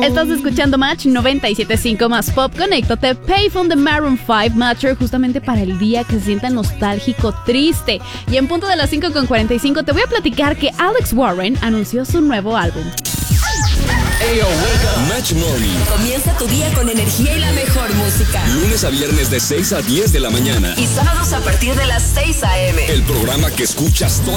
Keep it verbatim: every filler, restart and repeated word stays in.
Estás escuchando Match noventa y siete punto cinco más Pop. Conéctate, Payphone de Maroon cinco, Matter, justamente para el día que se sienta nostálgico, triste. Y en punto de las cinco con cuarenta y cinco te voy a platicar que Alex Warren anunció su nuevo álbum. Ayo, wake up. Match Morning. Comienza tu día con energía y la mejor música. Lunes a viernes de seis a diez de la mañana. Y sábados a partir de las seis a eme. El programa que escuchas todo